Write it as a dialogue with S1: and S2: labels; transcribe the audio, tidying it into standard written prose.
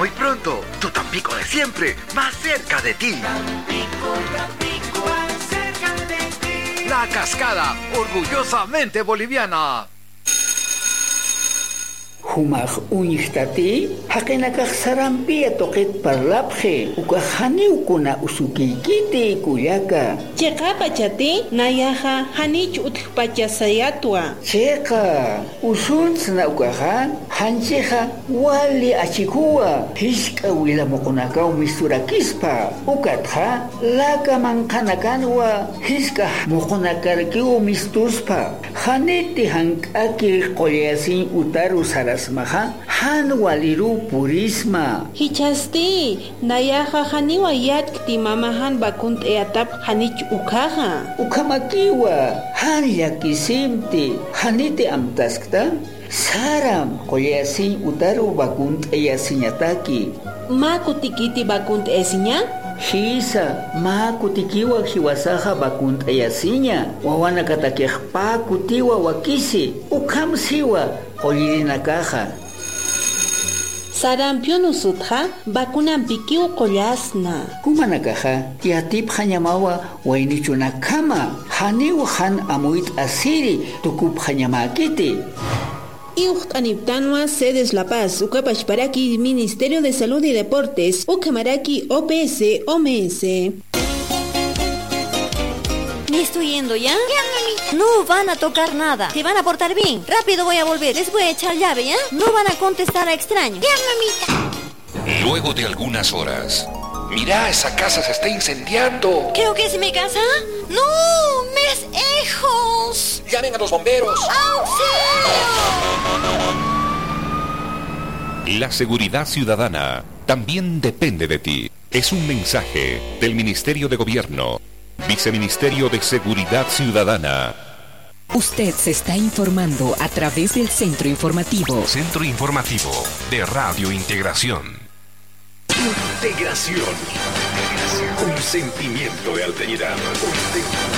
S1: Muy pronto, tu Tampico de siempre, más cerca de ti.
S2: Tampico, más cerca de ti.
S3: La Cascada, orgullosamente boliviana.
S4: Humaq uñihtati, haqinakaq sarampia toqet parlapje, ukahaniukuna usukiykiti kuyaka.
S5: Cheka pachati, nayaha hanich utkpachasayatwa.
S4: Cheka, usuntsna ukaha, hancheja wali achikuwa, hishka wilamukunakaw misturakispa, ukatha, laka mankanakanwa, hishka mukunakarkiw mistuspa, haniti hankaki qoyasin utaru saras maha han waliru purisma
S5: Hichasti nayaha haniwa yatkti mamahan bakunt eatap hanich ukaha
S4: ukamakiwa han yakisimti hanite amtaskta saram qoyasin utaru bakunt eyasiñataki
S5: ma kutikiti bakunt esiña
S4: Hisa, ma kutikiwa hiwasaha bakunt eyasiña wawana katakejpa kutiwa wakisi ukamsiwa qoyirinakaja
S5: Sarampion usutha bakunan pikiu qolasna
S4: kumanakaja tiatip hanyamawa wainichunakama haniw han amuit asiri tukup hanyamakiti
S5: Iuhtaniptanwa sedes La Paz, Ucapachparaki, Ministerio de Salud y Deportes, Ucamaraki, OPS, OMS.
S6: Me estoy yendo, ¿ya? No van a tocar nada. Te van a portar bien. Rápido voy a volver. Les voy a echar llave, ¿ya? No van a contestar a extraños. ¡Ya, mamita!
S7: Luego de algunas horas. Mira, esa casa se está incendiando.
S6: Creo que es mi casa. ¡No! ¡Mis hijos!
S7: Llamen a los bomberos.
S6: ¡Auxilio!
S8: La seguridad ciudadana también depende de ti. Es un mensaje del Ministerio de Gobierno, Viceministerio de Seguridad Ciudadana.
S9: Usted se está informando a través del Centro Informativo.
S10: Centro Informativo de Radio Integración.
S7: Integración. Un sentimiento de alteridad.